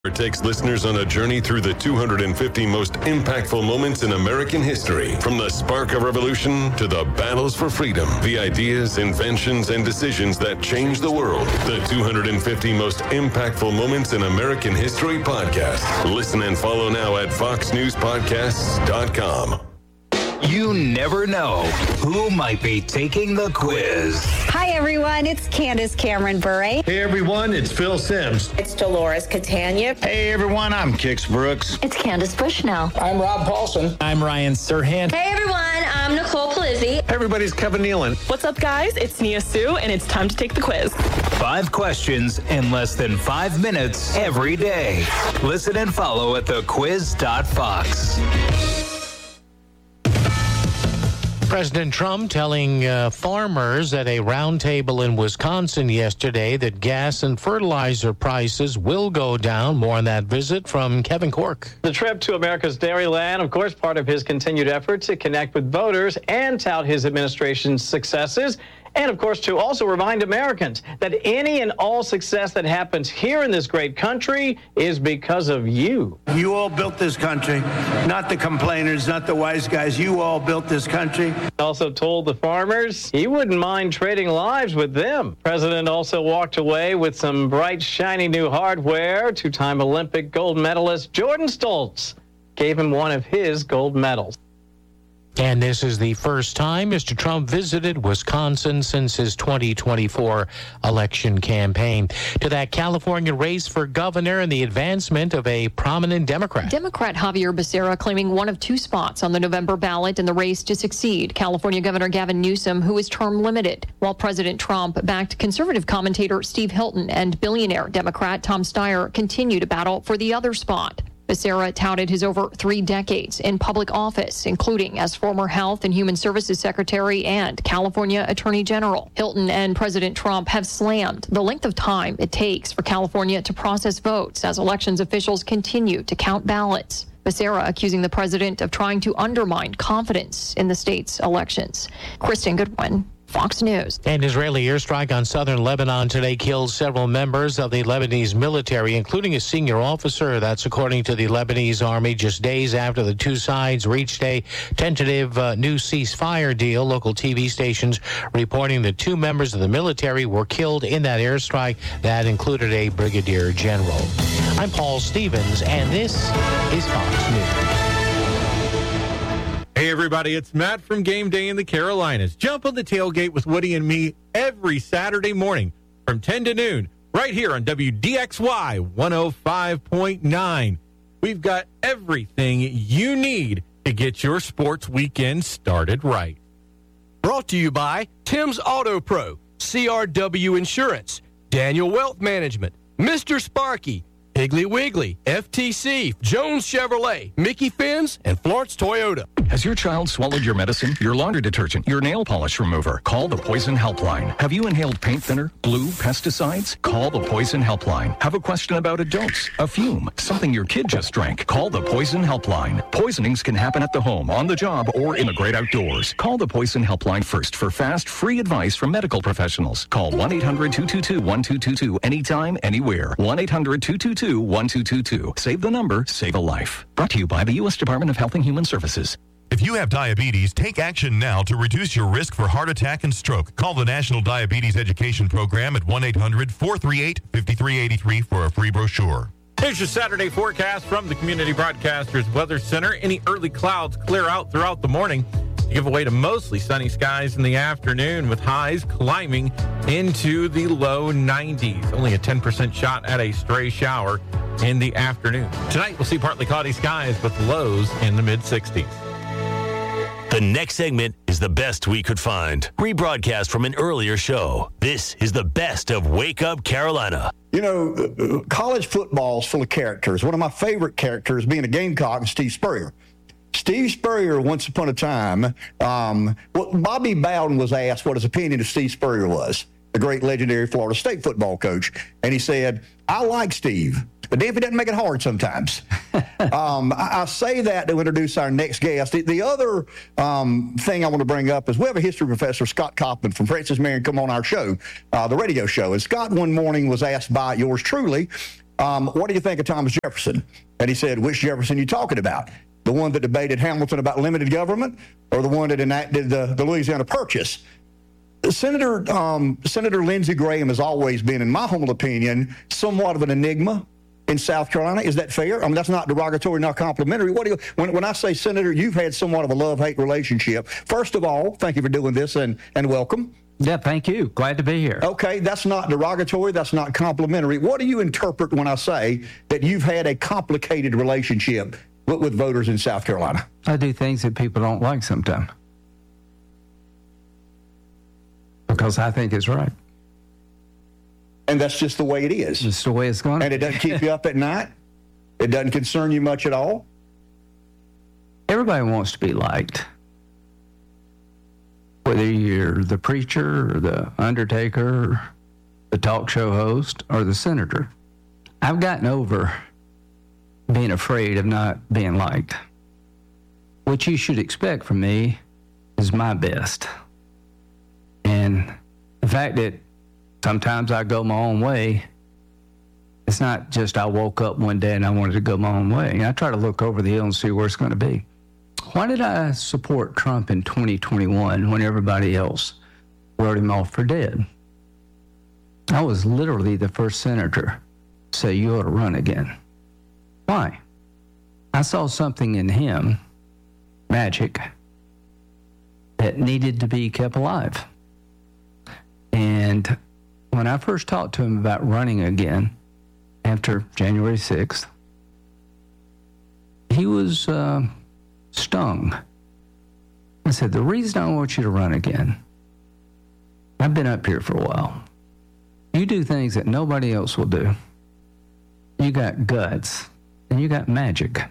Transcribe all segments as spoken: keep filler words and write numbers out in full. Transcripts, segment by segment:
Takes listeners on a journey through the two hundred fifty most impactful moments in American history. From the spark of revolution to the battles for freedom, the ideas, inventions, and decisions that changed the world. The two hundred fifty most impactful moments in American history podcast. Listen and follow now at fox news podcasts dot com. You never know who might be taking the quiz. Hi, everyone. It's Candace Cameron Bure. Hey, everyone. It's Phil Sims. It's Dolores Catania. Hey, everyone. I'm Kix Brooks. It's Candace Bushnell. I'm Rob Paulson. I'm Ryan Serhant. Hey, everyone. I'm Nicole Palizzi. Hey, everybody's Kevin Nealon. What's up, guys? It's Nia Sue, and it's time to take the quiz. Five questions in less than five minutes every day. Listen and follow at the quiz dot fox. President Trump telling uh, farmers at a roundtable in Wisconsin yesterday that gas and fertilizer prices will go down. More on that visit from Kevin Cork. The trip to America's Dairyland, of course, part of his continued effort to connect with voters and tout his administration's successes. And, of course, to also remind Americans that any and all success that happens here in this great country is because of you. You all built this country, not the complainers, not the wise guys. You all built this country. Also told the farmers he wouldn't mind trading lives with them. President also walked away with some bright, shiny new hardware. Two-time Olympic gold medalist Jordan Stoltz gave him one of his gold medals. And this is the first time Mister Trump visited Wisconsin since his twenty twenty-four election campaign. To that California race for governor and the advancement of a prominent Democrat. Democrat Javier Becerra claiming one of two spots on the November ballot in the race to succeed California Governor Gavin Newsom, who is term limited, while President Trump backed conservative commentator Steve Hilton and billionaire Democrat Tom Steyer continue to battle for the other spot. Becerra touted his over three decades in public office, including as former Health and Human Services Secretary and California Attorney General. Hilton and President Trump have slammed the length of time it takes for California to process votes as elections officials continue to count ballots. Becerra accusing the president of trying to undermine confidence in the state's elections. Kristen Goodwin, Fox News. An Israeli airstrike on southern Lebanon today killed several members of the Lebanese military, including a senior officer. That's according to the Lebanese army, just days after the two sides reached a tentative uh, new ceasefire deal. Local T V stations reporting that two members of the military were killed in that airstrike. That included a brigadier general. I'm Paul Stevens, and this is Fox News. Hey, everybody, it's Matt from Game Day in the Carolinas. Jump on the tailgate with Woody and me every Saturday morning from ten to noon right here on W D X Y one oh five point nine. We've got everything you need to get your sports weekend started right. Brought to you by Tim's Auto Pro, C R W Insurance, Daniel Wealth Management, Mister Sparky, Piggly Wiggly, F T C, Jones Chevrolet, Mickey Fins, and Florence Toyota. Has your child swallowed your medicine, your laundry detergent, your nail polish remover? Call the Poison Helpline. Have you inhaled paint thinner, glue, pesticides? Call the Poison Helpline. Have a question about a dose, a fume, something your kid just drank? Call the Poison Helpline. Poisonings can happen at the home, on the job, or in the great outdoors. Call the Poison Helpline first for fast, free advice from medical professionals. Call one eight hundred two two two one two two two anytime, anywhere. one eight hundred two two two one two two two. Save the number, save a life. Brought to you by the U S Department of Health and Human Services. If you have diabetes, take action now to reduce your risk for heart attack and stroke. Call the National Diabetes Education Program at one eight hundred four three eight five three eight three for a free brochure. Here's your Saturday forecast from the Community Broadcasters Weather Center. Any early clouds clear out throughout the morning to give way to mostly sunny skies in the afternoon with highs climbing into the low nineties. Only a ten percent shot at a stray shower in the afternoon. Tonight, we'll see partly cloudy skies with lows in the mid-sixties. The next segment is the best we could find. Rebroadcast from an earlier show. This is the best of Wake Up Carolina. You know, college football is full of characters. One of my favorite characters, being a Gamecock, is Steve Spurrier. Steve Spurrier, once upon a time, um, well, Bobby Bowden was asked what his opinion of Steve Spurrier was, the great legendary Florida State football coach. And he said, I like Steve, but damn if he doesn't make it hard sometimes. um, I, I say that to introduce our next guest. The, the other um, thing I want to bring up is we have a history professor, Scott Kaufman from Francis Marion, come on our show, uh, the radio show. And Scott one morning was asked by yours truly, um, what do you think of Thomas Jefferson? And he said, which Jefferson are you talking about? The one that debated Hamilton about limited government, or the one that enacted the, the Louisiana Purchase? Senator um, Senator Lindsey Graham has always been, in my humble opinion, somewhat of an enigma in South Carolina. Is that fair? I mean, that's not derogatory, not complimentary. What do you, when, when I say, Senator, you've had somewhat of a love-hate relationship. First of all, thank you for doing this, and, and welcome. Yeah, thank you. Glad to be here. Okay, that's not derogatory. That's not complimentary. What do you interpret when I say that you've had a complicated relationship with, with voters in South Carolina? I do things that people don't like sometimes. Because I think it's right. And that's just the way it is. It's the way it's going. And it doesn't keep you up at night? It doesn't concern you much at all? Everybody wants to be liked. Whether you're the preacher or the undertaker, or the talk show host, or the senator. I've gotten over being afraid of not being liked. What you should expect from me is my best. And the fact that sometimes I go my own way, it's not just I woke up one day and I wanted to go my own way. I try to look over the hill and see where it's going to be. Why did I support Trump in twenty twenty-one when everybody else wrote him off for dead? I was literally the first senator to say you ought to run again. Why? I saw something in him, magic, that needed to be kept alive. And when I first talked to him about running again after January sixth, he was uh, stung. I said, the reason I want you to run again, I've been up here for a while. You do things that nobody else will do. You got guts and you got magic.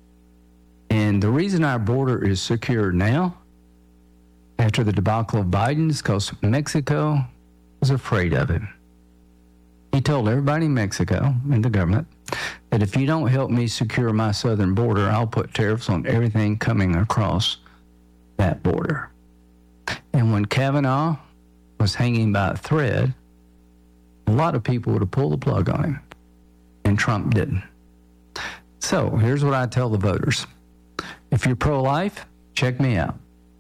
And the reason our border is secure now, after the debacle of Biden, is because Mexico was afraid of him. He told everybody in Mexico and the government that if you don't help me secure my southern border, I'll put tariffs on everything coming across that border. And when Kavanaugh was hanging by a thread, a lot of people would have pulled the plug on him, and Trump didn't. So here's what I tell the voters. If you're pro-life, check me out.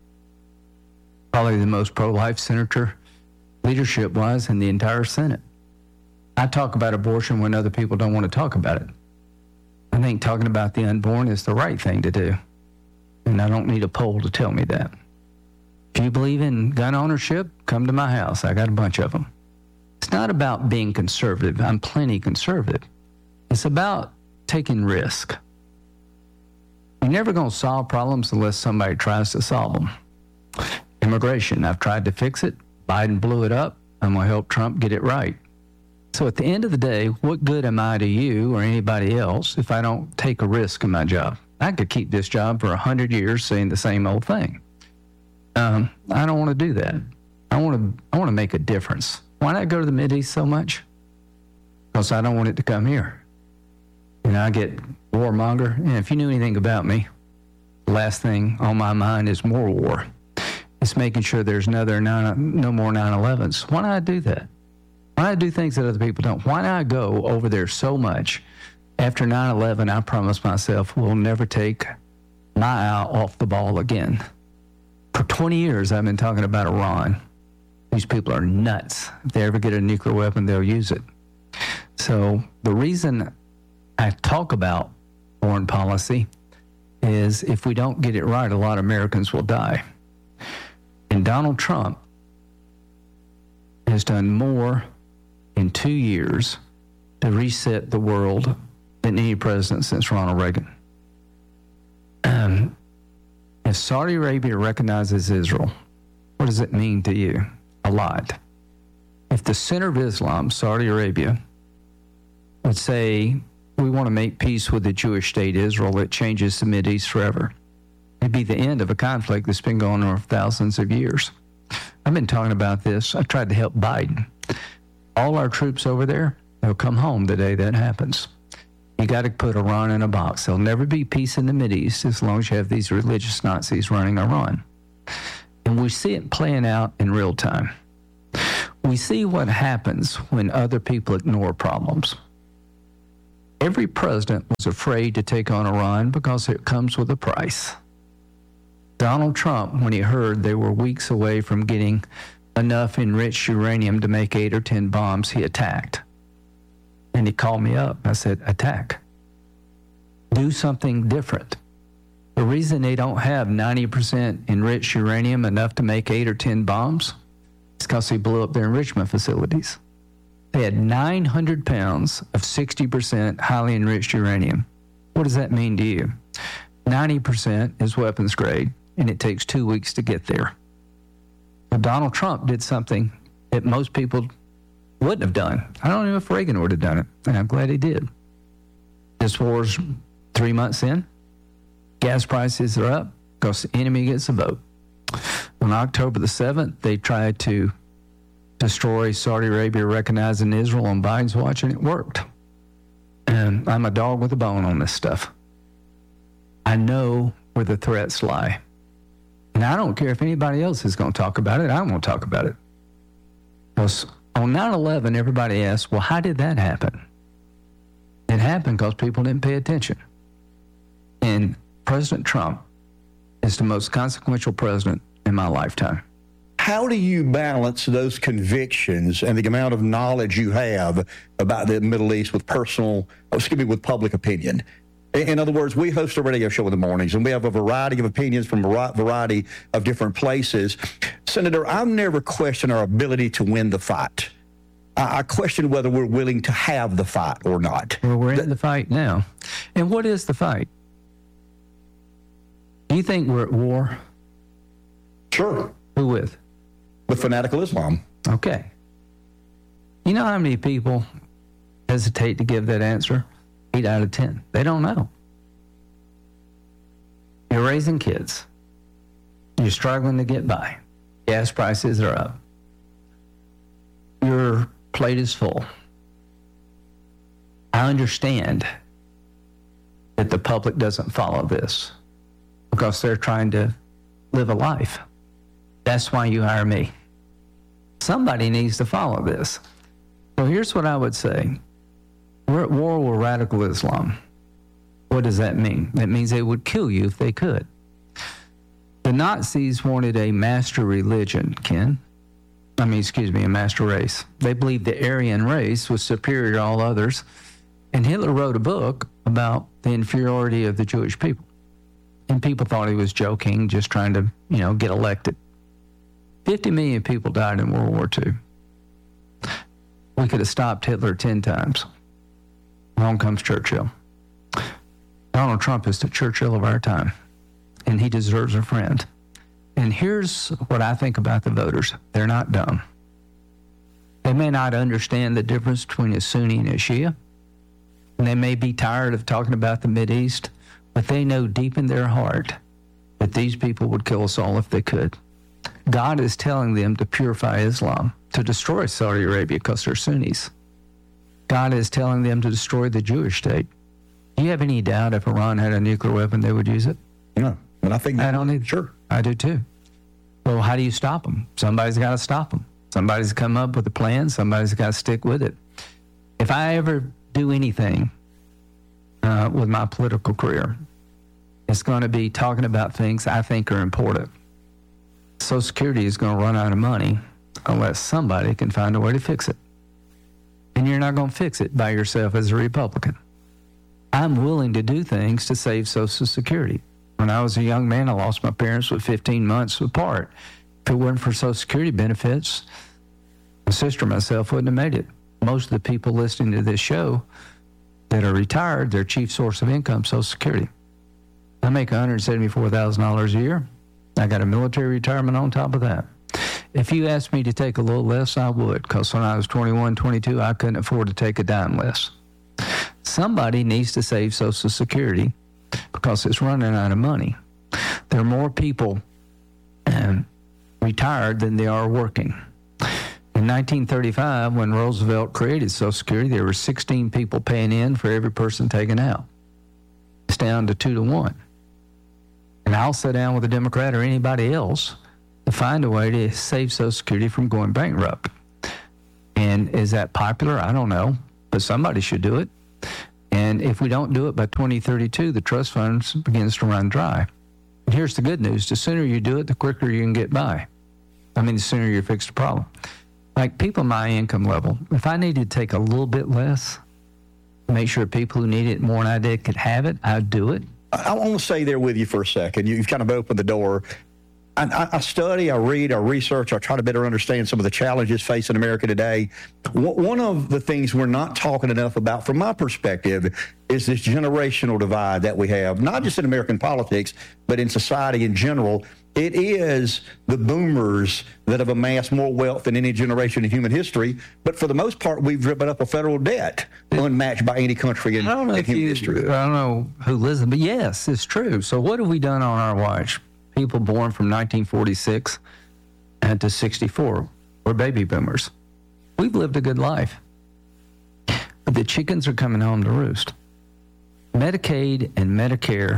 Probably the most pro-life senator leadership-wise in the entire Senate. I talk about abortion when other people don't want to talk about it. I think talking about the unborn is the right thing to do. And I don't need a poll to tell me that. If you believe in gun ownership, come to my house. I got a bunch of them. It's not about being conservative. I'm plenty conservative. It's about taking risk. You're never going to solve problems unless somebody tries to solve them. Immigration, I've tried to fix it. Biden blew it up. I'm going to help Trump get it right. So at the end of the day, what good am I to you or anybody else if I don't take a risk in my job? I could keep this job for one hundred years saying the same old thing. Um, I don't want to do that. I want to I want to make a difference. Why not go to the Mideast so much? Because I don't want it to come here. And I get warmonger. And if you knew anything about me, the last thing on my mind is more war. It's making sure there's another nine, no more nine elevens. Why not I do that? Why not I do things that other people don't? Why not I go over there so much? After nine eleven, I promised myself we'll never take my eye off the ball again. For twenty years, I've been talking about Iran. These people are nuts. If they ever get a nuclear weapon, they'll use it. So the reason I talk about foreign policy is if we don't get it right, a lot of Americans will die. And Donald Trump has done more in two years to reset the world than any president since Ronald Reagan. Um, if Saudi Arabia recognizes Israel, what does it mean to you? A lot. If the center of Islam, Saudi Arabia, would say, we want to make peace with the Jewish state Israel, it changes the Mideast forever. It'd be the end of a conflict that's been going on for thousands of years. I've been talking about this. I tried to help Biden. All our troops over there, they'll come home the day that happens. You got to put Iran in a box. There'll never be peace in the Mideast as long as you have these religious Nazis running Iran. And we see it playing out in real time. We see what happens when other people ignore problems. Every president was afraid to take on Iran because it comes with a price. Donald Trump, when he heard they were weeks away from getting enough enriched uranium to make eight or ten bombs, he attacked. And he called me up. I said, attack. Do something different. The reason they don't have ninety percent enriched uranium enough to make eight or ten bombs is because they blew up their enrichment facilities. They had nine hundred pounds of sixty percent highly enriched uranium. What does that mean to you? ninety percent is weapons grade, and it takes two weeks to get there. Well, Donald Trump did something that most people wouldn't have done. I don't know if Reagan would have done it, and I'm glad he did. This war's three months in. Gas prices are up because the enemy gets a vote. On October the seventh, they tried to destroy Saudi Arabia, recognizing Israel on Biden's watch, and it worked. And I'm a dog with a bone on this stuff. I know where the threats lie. And I don't care if anybody else is going to talk about it. I won't talk about it. Because on nine eleven, everybody asked, well, how did that happen? It happened because people didn't pay attention. And President Trump is the most consequential president in my lifetime. How do you balance those convictions and the amount of knowledge you have about the Middle East with personal, excuse me, with public opinion? In other words, we host a radio show in the mornings, and we have a variety of opinions from a variety of different places. Senator, I've never questioned our ability to win the fight. I question whether we're willing to have the fight or not. Well, we're in the fight now. And what is the fight? Do you think we're at war? Sure. Who with? With fanatical Islam. Okay. You know how many people hesitate to give that answer? Eight out of ten. They don't know. You're raising kids. You're struggling to get by. Gas prices are up. Your plate is full. I understand that the public doesn't follow this because they're trying to live a life. That's why you hire me. Somebody needs to follow this. So here's what I would say. We're at war with radical Islam. What does that mean? That means they would kill you if they could. The Nazis wanted a master religion, Ken. I mean, excuse me, a master race. They believed the Aryan race was superior to all others. And Hitler wrote a book about the inferiority of the Jewish people. And people thought he was joking, just trying to, you know, get elected. fifty million people died in World War Two. We could have stopped Hitler ten times. Along comes Churchill. Donald Trump is the Churchill of our time, and he deserves a friend. And here's what I think about the voters. They're not dumb. They may not understand the difference between a Sunni and a Shia, and they may be tired of talking about the Mideast, but they know deep in their heart that these people would kill us all if they could. God is telling them to purify Islam, to destroy Saudi Arabia because they're Sunnis. God is telling them to destroy the Jewish state. Do you have any doubt if Iran had a nuclear weapon, they would use it? No, but I think I don't need. Sure, I do too. Well, how do you stop them? Somebody's got to stop them. Somebody's come up with a plan. Somebody's got to stick with it. If I ever do anything uh, with my political career, it's going to be talking about things I think are important. Social Security is going to run out of money unless somebody can find a way to fix it. And you're not going to fix it by yourself as a Republican. I'm willing to do things to save Social Security. When I was a young man, I lost my parents with fifteen months apart. If it weren't for Social Security benefits, my sister and myself wouldn't have made it. Most of the people listening to this show that are retired, their chief source of income is Social Security. I make one hundred seventy-four thousand dollars a year. I got a military retirement on top of that. If you asked me to take a little less, I would, because when I was twenty-one, twenty-two, I couldn't afford to take a dime less. Somebody needs to save Social Security because it's running out of money. There are more people um, retired than there are working. In nineteen thirty-five, when Roosevelt created Social Security, there were sixteen people paying in for every person taken out. It's down to two to one. And I'll sit down with a Democrat or anybody else to find a way to save Social Security from going bankrupt. And is that popular? I don't know. But somebody should do it. And if we don't do it by twenty thirty-two, the trust funds begins to run dry. And here's the good news. The sooner you do it, the quicker you can get by. I mean, the sooner you fix the problem. Like people my income level, if I needed to take a little bit less, make sure people who need it more than I did could have it, I'd do it. I, I want to stay there with you for a second. You've kind of opened the door. I, I study, I read, I research, I try to better understand some of the challenges facing America today. One of the things we're not talking enough about, from my perspective, is this generational divide that we have, not just in American politics, but in society in general. It is the boomers that have amassed more wealth than any generation in human history, but for the most part, we've driven up a federal debt unmatched by any country in, I don't know in if human you, history. I don't know who listens, but yes, it's true. So what have we done on our watch? People born from nineteen forty-six and to sixty-four were baby boomers. We've lived a good life. But the chickens are coming home to roost. Medicaid and Medicare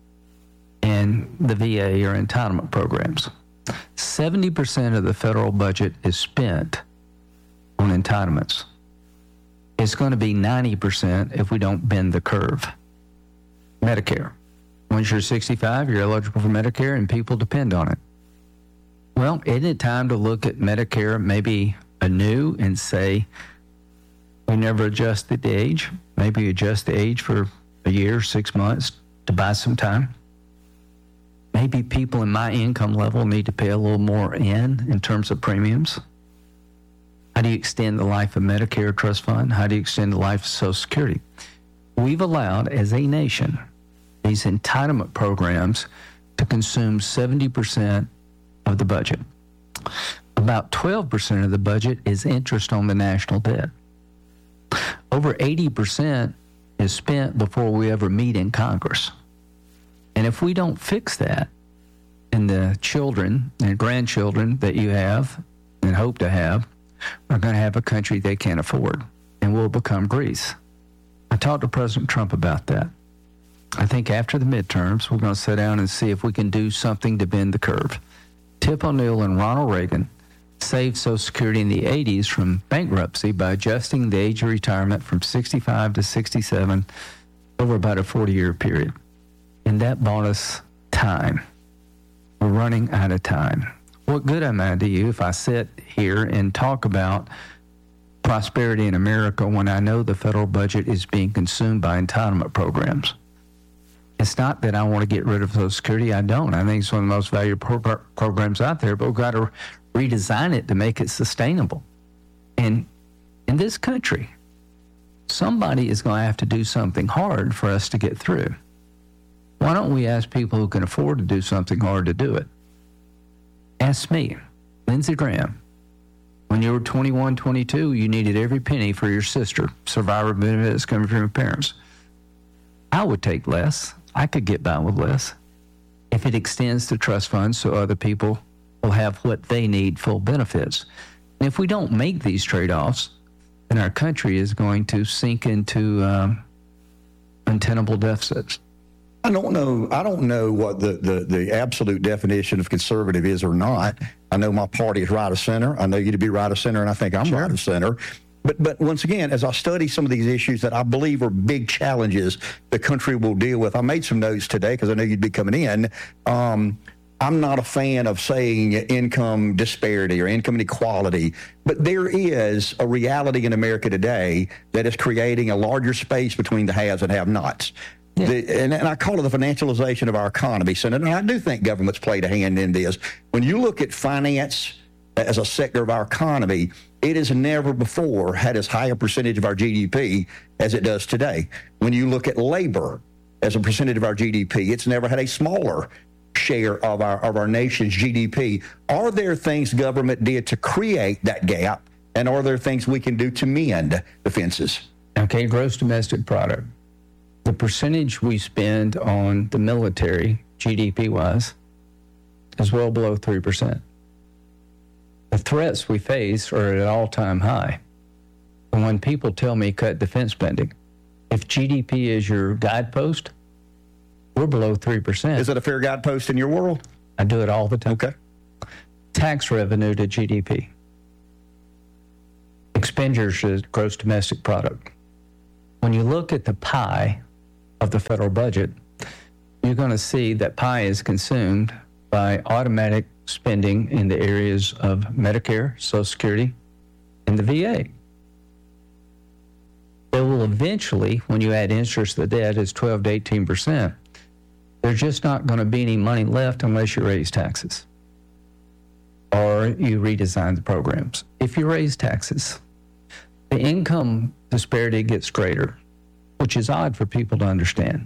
and the V A are entitlement programs. seventy percent of the federal budget is spent on entitlements. It's going to be ninety percent if we don't bend the curve. Medicare. Once you're sixty-five, you're eligible for Medicare, and people depend on it. Well, isn't it time to look at Medicare maybe anew and say, we never adjusted the age? Maybe adjust the age for a year, six months to buy some time? Maybe people in my income level need to pay a little more in, in terms of premiums. How do you extend the life of Medicare trust fund? How do you extend the life of Social Security? We've allowed, as a nation, these entitlement programs to consume seventy percent of the budget. About twelve percent of the budget is interest on the national debt. Over eighty percent is spent before we ever meet in Congress. And if we don't fix that, and the children and grandchildren that you have and hope to have are going to have a country they can't afford, and we'll become Greece. I talked to President Trump about that. I think after the midterms, we're going to sit down and see if we can do something to bend the curve. Tip O'Neill and Ronald Reagan saved Social Security in the eighties from bankruptcy by adjusting the age of retirement from sixty-five to sixty-seven over about a forty-year period. And that bought us time. We're running out of time. What good am I to you if I sit here and talk about prosperity in America when I know the federal budget is being consumed by entitlement programs? It's not that I want to get rid of Social Security. I don't. I think it's one of the most valuable pro- programs out there, but we've got to redesign it to make it sustainable. And in this country, somebody is going to have to do something hard for us to get through. Why don't we ask people who can afford to do something hard to do it? Ask me, Lindsey Graham. When you were twenty-one, twenty-two, you needed every penny for your sister. Survivor benefits coming from your parents. I would take less. I could get by with less if it extends to trust funds so other people will have what they need, full benefits. And if we don't make these trade-offs, then our country is going to sink into um, untenable deficits. I don't know. I don't know what the, the, the absolute definition of conservative is or not. I know my party is right of center. I know you to be right of center, and I think I'm sure. right of center. But but once again, as I study some of these issues that I believe are big challenges the country will deal with, I made some notes today because I knew you'd be coming in. Um, I'm not a fan of saying income disparity or income inequality, but there is a reality in America today that is creating a larger space between the haves and have-nots. Yeah. The, and, and I call it the financialization of our economy, Senator. And I do think government's played a hand in this. When you look at finance as a sector of our economy, it has never before had as high a percentage of our G D P as it does today. When you look at labor as a percentage of our G D P, it's never had a smaller share of our of our nation's G D P. Are there things government did to create that gap, and are there things we can do to mend the fences? Okay, gross domestic product. The percentage we spend on the military, G D P-wise, is well below three percent. The threats we face are at an all-time high. And when people tell me cut defense spending, if G D P is your guidepost, we're below three percent. Is it a fair guidepost in your world? I do it all the time. Okay. Tax revenue to G D P. Expenditures to gross domestic product. When you look at the pie of the federal budget, you're going to see that pie is consumed by automatic spending in the areas of Medicare, Social Security, and the V A. They will eventually, when you add interest to the debt, is twelve to eighteen percent. There's just not going to be any money left unless you raise taxes or you redesign the programs. If you raise taxes, the income disparity gets greater, which is odd for people to understand.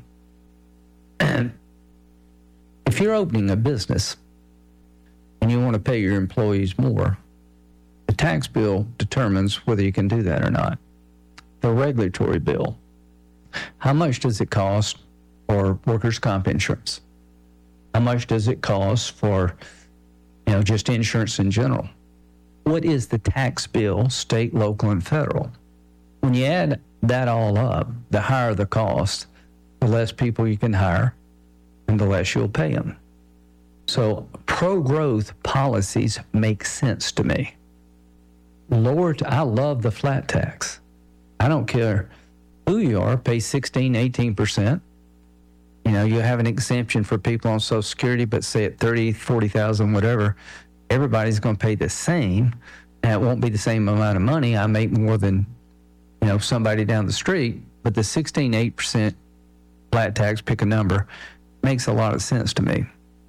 And if you're opening a business and you want to pay your employees more, the tax bill determines whether you can do that or not. The regulatory bill, how much does it cost for workers' comp insurance? How much does it cost for, you know, just insurance in general? What is the tax bill, state, local, and federal? When you add that all up, the higher the cost, the less people you can hire, and the less you'll pay them. So pro-growth policies make sense to me. Lower, I love the flat tax. I don't care who you are, pay sixteen, eighteen percent. You know, you have an exemption for people on Social Security, but say at thirty, forty thousand, whatever, everybody's going to pay the same. And it won't be the same amount of money. I make more than, you know, somebody down the street, but the sixteen, eight percent flat tax, pick a number, makes a lot of sense to me.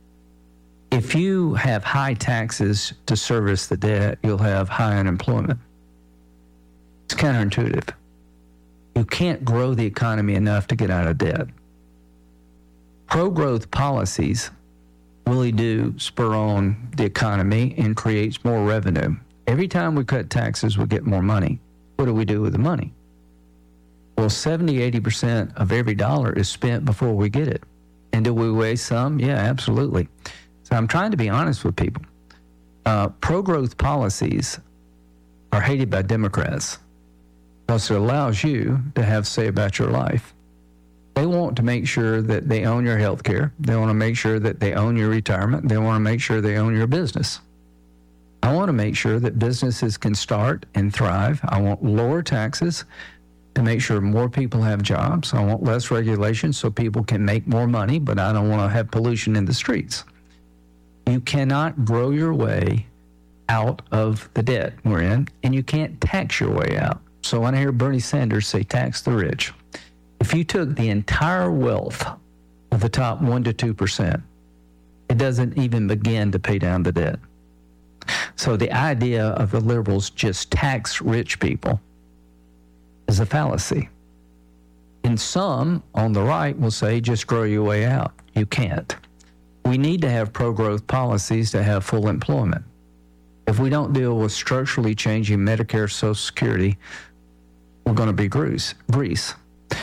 If you have high taxes to service the debt, you'll have high unemployment. It's counterintuitive. You can't grow the economy enough to get out of debt. Pro-growth policies really do spur on the economy and creates more revenue. Every time we cut taxes, we get more money. What do we do with the money? Well, seventy, eighty percent of every dollar is spent before we get it. And do we waste some? Yeah, absolutely. So I'm trying to be honest with people. Uh, pro-growth policies are hated by Democrats because it allows you to have say about your life. They want to make sure that they own your health care. They want to make sure that they own your retirement. They want to make sure they own your business. I want to make sure that businesses can start and thrive. I want lower taxes to make sure more people have jobs. I want less regulation so people can make more money, but I don't want to have pollution in the streets. You cannot grow your way out of the debt we're in, and you can't tax your way out. So when I hear Bernie Sanders say tax the rich, if you took the entire wealth of the top one to two percent, it doesn't even begin to pay down the debt. So the idea of the liberals just tax rich people is a fallacy. And some on the right will say just grow your way out. You can't. We need to have pro-growth policies to have full employment. If we don't deal with structurally changing Medicare, Social Security, we're going to be Greece. Greece.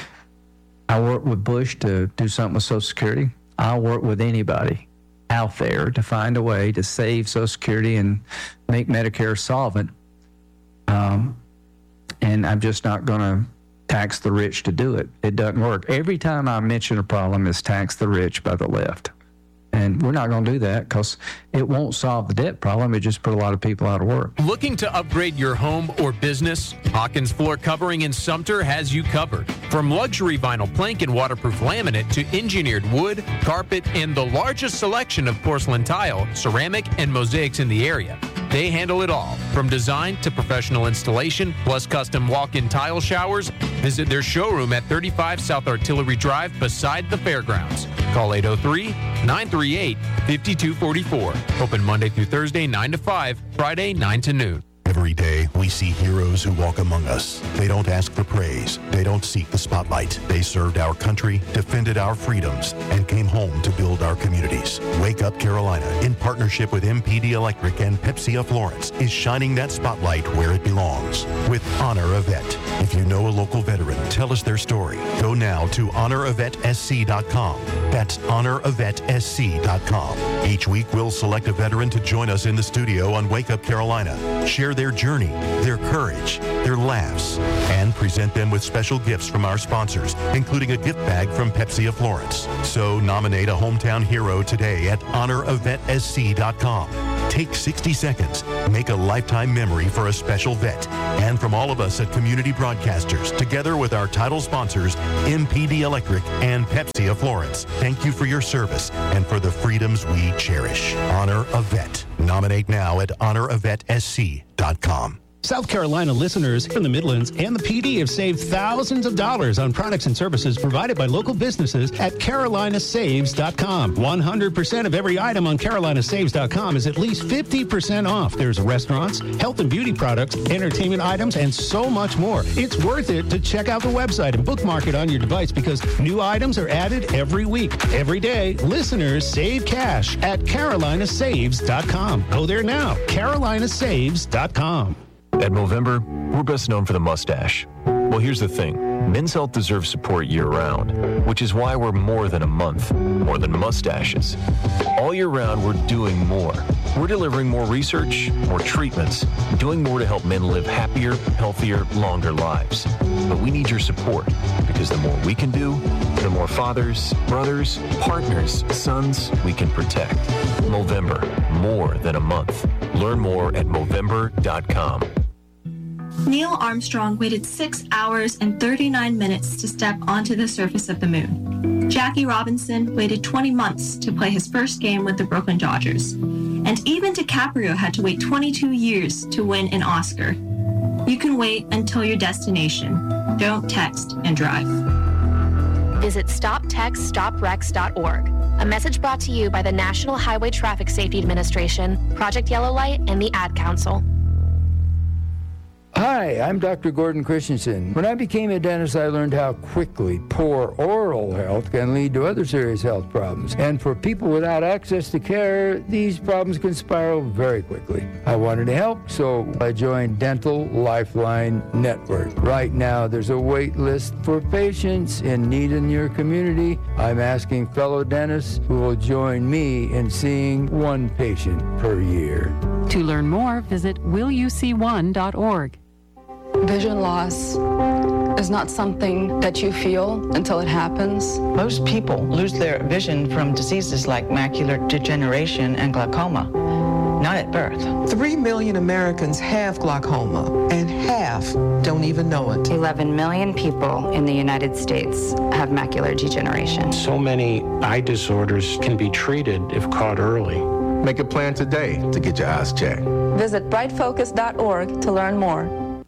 I work with Bush to do something with Social Security. I'll work with anybody out there to find a way to save Social Security and make Medicare solvent. Um, and I'm just not going to tax the rich to do it. It doesn't work. Every time I mention a problem, it's tax the rich by the left. And we're not going to do that because it won't solve the debt problem. It just put a lot of people out of work. Looking to upgrade your home or business? Hawkins Floor Covering in Sumter has you covered. From luxury vinyl plank and waterproof laminate to engineered wood, carpet, and the largest selection of porcelain tile, ceramic, and mosaics in the area. They handle it all, from design to professional installation, plus custom walk-in tile showers. Visit their showroom at thirty-five South Artillery Drive beside the fairgrounds. Call eight oh three, nine three eight, five two four four. Open Monday through Thursday, nine to five, Friday, nine to noon. Every day, we see heroes who walk among us. They don't ask for praise. They don't seek the spotlight. They served our country, defended our freedoms, and came home to build our communities. Wake Up Carolina, in partnership with M P D Electric and Pepsi of Florence, is shining that spotlight where it belongs with Honor a Vet. If you know a local veteran, tell us their story. Go now to honor a vet s c dot com. That's honor a vet s c dot com. Each week, we'll select a veteran to join us in the studio on Wake Up Carolina. Share their their journey, their courage, their laughs, and present them with special gifts from our sponsors, including a gift bag from Pepsi of Florence. So nominate a hometown hero today at honor a vet s c dot com. Take sixty seconds, make a lifetime memory for a special vet. And from all of us at Community Broadcasters, together with our title sponsors, M P D Electric and Pepsi of Florence, thank you for your service and for the freedoms we cherish. Honor a Vet. Nominate now at honor a vet s c dot com. South Carolina listeners from the Midlands and the P D have saved thousands of dollars on products and services provided by local businesses at carolina saves dot com. one hundred percent of every item on carolina saves dot com is at least fifty percent off. There's restaurants, health and beauty products, entertainment items, and so much more. It's worth it to check out the website and bookmark it on your device because new items are added every week. Every day, listeners save cash at carolina saves dot com. Go there now, carolina saves dot com. At Movember, we're best known for the mustache. Well, here's the thing. Men's health deserves support year-round, which is why we're more than a month, more than mustaches. All year round, we're doing more. We're delivering more research, more treatments, doing more to help men live happier, healthier, longer lives. But we need your support, because the more we can do, the more fathers, brothers, partners, sons we can protect. Movember, more than a month. Learn more at movember dot com. Neil Armstrong waited six hours and thirty-nine minutes to step onto the surface of the moon. Jackie Robinson waited twenty months to play his first game with the Brooklyn Dodgers. And even DiCaprio had to wait twenty-two years to win an Oscar. You can wait until your destination. Don't text and drive. Visit stop text stop wrecks dot org. A message brought to you by the National Highway Traffic Safety Administration, Project Yellow Light, and the Ad Council. Hi, I'm Doctor Gordon Christensen. When I became a dentist, I learned how quickly poor oral health can lead to other serious health problems. And for people without access to care, these problems can spiral very quickly. I wanted to help, so I joined Dental Lifeline Network. Right now, there's a wait list for patients in need in your community. I'm asking fellow dentists who will join me in seeing one patient per year. To learn more, visit will you see one dot org. Vision loss is not something that you feel until it happens. Most people lose their vision from diseases like macular degeneration and glaucoma, not at birth. Three million Americans have glaucoma, and half don't even know it. eleven million people in the United States have macular degeneration. So many eye disorders can be treated if caught early. Make a plan today to get your eyes checked. Visit bright focus dot org to learn more.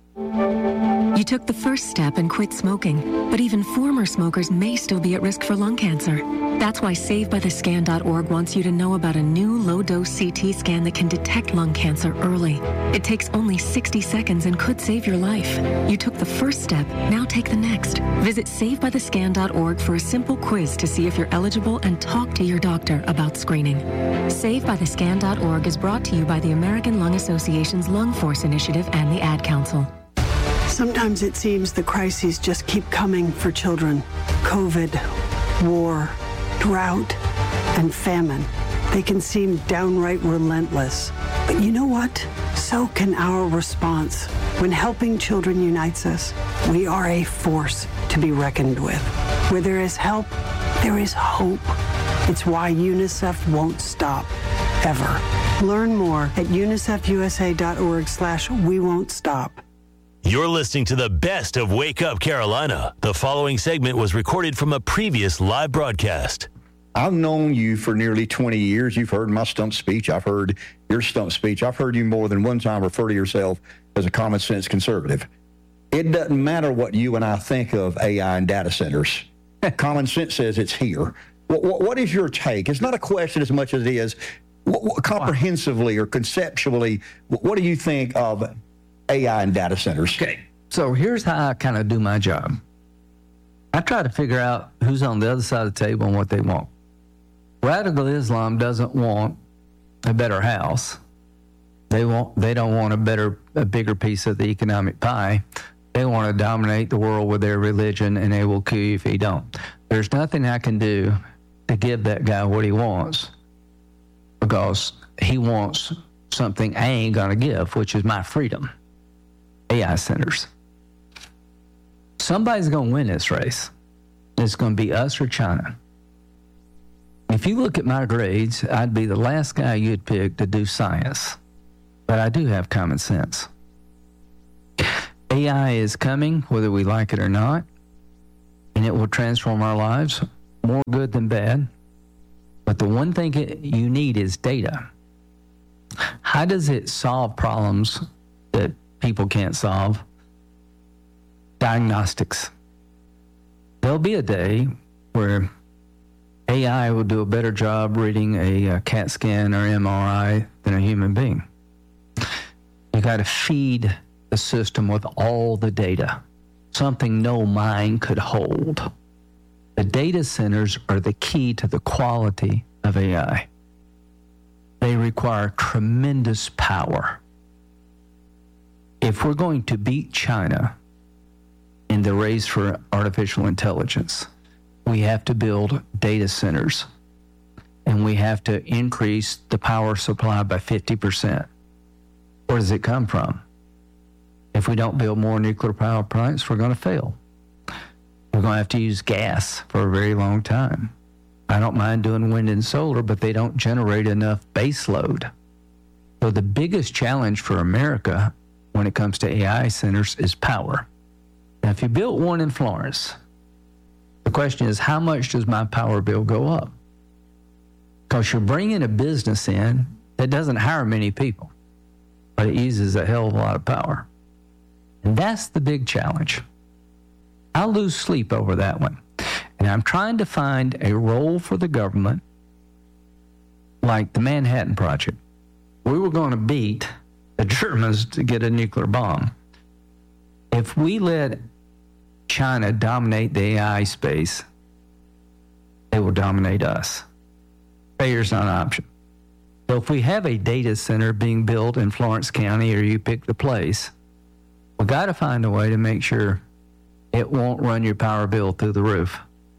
You took the first step and quit smoking, but even former smokers may still be at risk for lung cancer. That's why save by the scan dot org wants you to know about a new low-dose C T scan that can detect lung cancer early. It takes only sixty seconds and could save your life. You took the first step, now take the next. Visit save by the scan dot org for a simple quiz to see if you're eligible and talk to your doctor about screening. save by the scan dot org is brought to you by the American Lung Association's Lung Force Initiative and the Ad Council. Sometimes it seems the crises just keep coming for children. COVID, war, drought, and famine. They can seem downright relentless. But you know what? So can our response. When helping children unites us, we are a force to be reckoned with. Where there is help, there is hope. It's why UNICEF won't stop, ever. Learn more at unicef u s a dot org slash we won't stop. You're listening to the best of Wake Up Carolina. The following segment was recorded from a previous live broadcast. I've known you for nearly twenty years. You've heard my stump speech. I've heard your stump speech. I've heard you more than one time refer to yourself as a common sense conservative. It doesn't matter what you and I think of A I and data centers. Common sense says it's here. What, what, what is your take? It's not a question as much as it is what, what, comprehensively or conceptually, what, what do you think of A I and data centers? Okay, so here's how I kind of do my job. I try to figure out who's on the other side of the table and what they want. Radical Islam doesn't want a better house. They want. They don't want a better, a bigger piece of the economic pie. They want to dominate the world with their religion, and they will kill you if you don't. There's nothing I can do to give that guy what he wants, because he wants something I ain't going to give, which is my freedom. A I centers. Somebody's going to win this race. It's going to be us or China. If you look at my grades, I'd be the last guy you'd pick to do science. But I do have common sense. A I is coming, whether we like it or not, and it will transform our lives, more good than bad. But the one thing it, you need is data. How does it solve problems that people can't solve? Diagnostics. There'll be a day where A I will do a better job reading a, a CAT scan or M R I than a human being. You got to feed the system with all the data, something no mind could hold. The data centers are the key to the quality of A I. They require tremendous power. If we're going to beat China in the race for artificial intelligence, we have to build data centers, and we have to increase the power supply by fifty percent. Where does it come from? If we don't build more nuclear power plants, we're going to fail. We're going to have to use gas for a very long time. I don't mind doing wind and solar, but they don't generate enough base load. So the biggest challenge for America when it comes to A I centers is power. Now, if you built one in Florence, the question is, how much does my power bill go up? Because you're bringing a business in that doesn't hire many people, but it uses a hell of a lot of power. And that's the big challenge. I lose sleep over that one. And I'm trying to find a role for the government like the Manhattan Project. We were going to beat the Germans to get a nuclear bomb. If we let China dominate the A I space, they will dominate us. Failure's not an option. So if we have a data center being built in Florence County, or you pick the place, we got to find a way to make sure it won't run your power bill through the roof.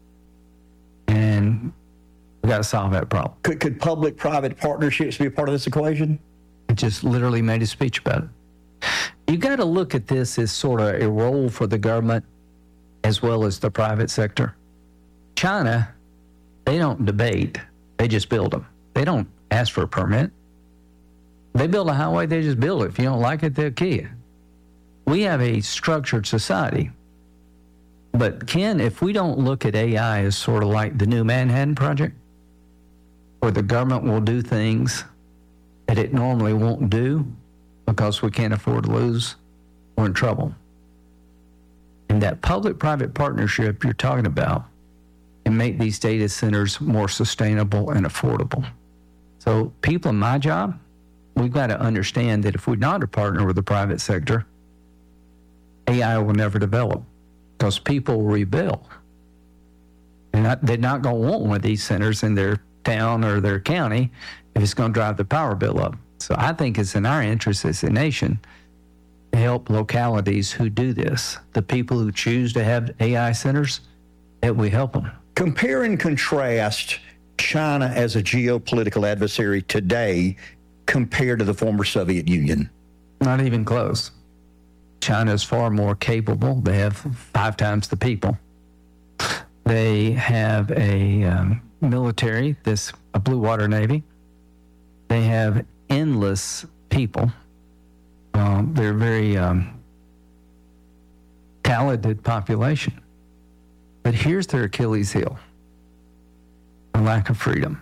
And we got to solve that problem. Could, could public-private partnerships be a part of this equation? I just literally made a speech about it. You got to look at this as sort of a role for the government as well as the private sector. China, they don't debate. They just build them. They don't ask for a permit. They build a highway, they just build it. If you don't like it, they'll kill you. We have a structured society. But Ken, if we don't look at A I as sort of like the new Manhattan Project, where the government will do things that it normally won't do because we can't afford to lose, we're in trouble. And that public-private partnership you're talking about can make these data centers more sustainable and affordable. So people in my job, we've got to understand that if we're not a partner with the private sector, A I will never develop because people will rebel. They're not, they're not going to want one of these centers in their town or their county if it's going to drive the power bill up. So I think it's in our interest as a nation to help localities who do this, the people who choose to have A I centers, that we help them. Compare and contrast China as a geopolitical adversary today compared to the former Soviet Union. Not even close. China is far more capable. They have five times the people. They have a um, military, this a blue water navy. They have endless people. Um, they're a very um, talented population. But here's their Achilles heel: a lack of freedom.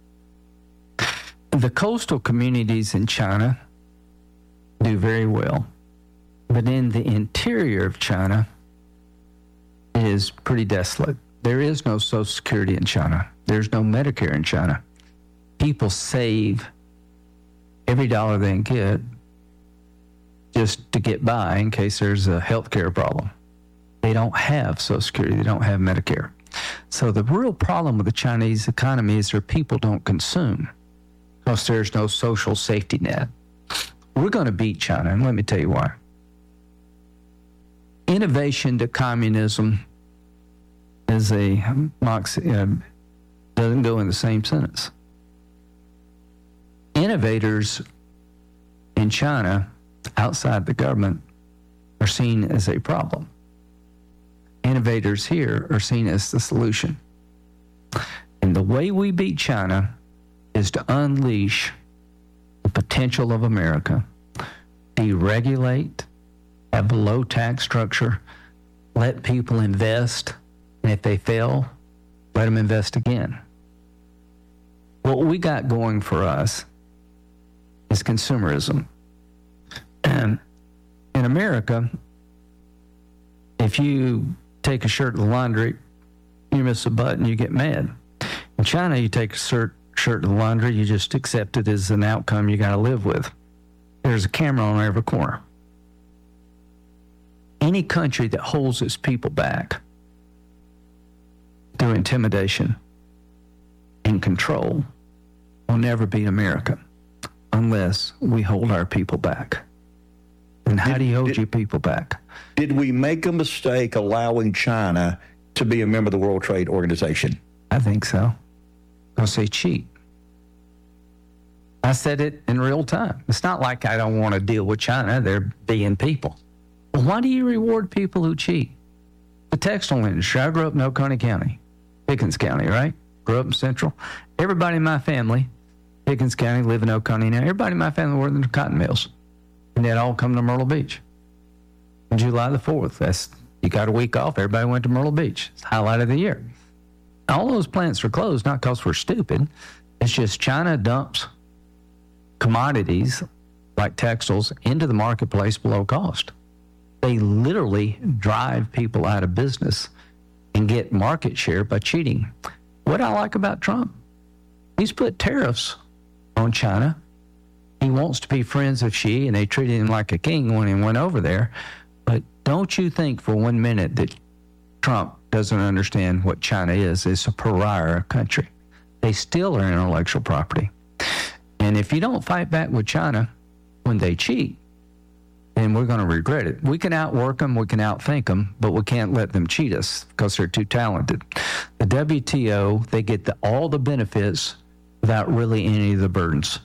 The coastal communities in China do very well. But in the interior of China, it is pretty desolate. There is no Social Security in China. There's no Medicare in China. People save every dollar they can get just to get by in case there's a healthcare problem. They don't have Social Security. They don't have Medicare. So the real problem with the Chinese economy is their people don't consume because there's no social safety net. We're going to beat China, and let me tell you why. Innovation to communism is a uh, doesn't go in the same sentence. Innovators in China, outside the government, are seen as a problem. Innovators here are seen as the solution. And the way we beat China is to unleash the potential of America, deregulate, have a low tax structure, let people invest, and if they fail, let them invest again. What we got going for us is consumerism. And in America, if you take a shirt to the laundry, you miss a button, you get mad. In China, you take a shirt, shirt to the laundry, you just accept it as an outcome you got to live with. There's a camera on every corner. Any country that holds its people back through intimidation and control will never be America unless we hold our people back. And how did, do you hold did, your people back? Did we make a mistake allowing China to be a member of the World Trade Organization? I think so. Because they cheat. I said it in real time. It's not like I don't want to deal with China. They're being people. Well, why do you reward people who cheat? The textile industry. I grew up in Oconee County, Pickens County, right? Grew up in Central. Everybody in my family, Pickens County, live in Oconee now. Everybody in my family worked in the cotton mills. And they'd all come to Myrtle Beach. On July the fourth, that's, you got a week off, everybody went to Myrtle Beach. It's the highlight of the year. All those plants are closed, not because we're stupid. It's just China dumps commodities like textiles into the marketplace below cost. They literally drive people out of business and get market share by cheating. What I like about Trump, he's put tariffs on China. He wants to be friends of Xi, and they treated him like a king when he went over there. But don't you think for one minute that Trump doesn't understand what China is? It's a pariah country. They still are intellectual property. And if you don't fight back with China when they cheat, then we're going to regret it. We can outwork them, we can outthink them, but we can't let them cheat us because they're too talented. The W T O, they get the, all the benefits without really any of the burdens.